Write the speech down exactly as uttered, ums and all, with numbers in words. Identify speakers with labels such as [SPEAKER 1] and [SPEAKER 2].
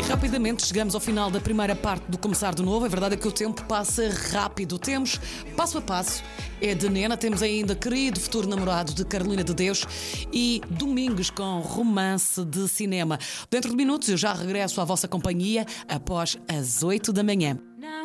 [SPEAKER 1] Rapidamente chegamos ao final da primeira parte do Começar de Novo. A verdade é que o tempo passa rápido. Temos Passo a Passo, é de Nena. Temos ainda Querido Futuro Namorado, de Carolina de Deus. E Domingos, com Romance de Cinema. Dentro de minutos eu já regresso à vossa companhia após as oito da manhã.